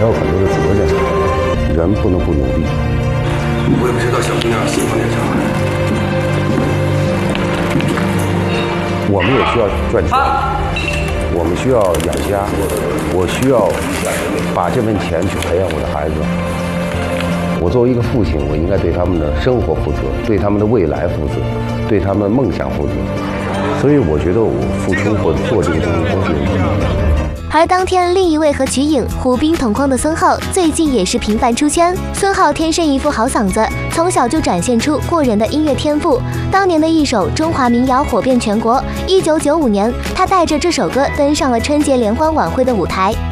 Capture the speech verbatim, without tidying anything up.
还有很多的责任，人不能不努力。 我也不知道小姑娘喜欢点啥。 我们也需要赚钱，我们需要养家，我需要把这份钱去培养我的孩子。我作为一个父亲，我应该对他们的生活负责，对他们的未来负责，对他们梦想负责。所以我觉得我付出或者做这个东西都是有意义的。 而当天另一位和瞿颖、胡兵同框的孙浩，最近也是频繁出圈。孙浩天生一副好嗓子，从小就展现出过人的音乐天赋。当年的一首中华民谣火遍全国。一九九五年，他带着这首歌登上了春节联欢晚会的舞台。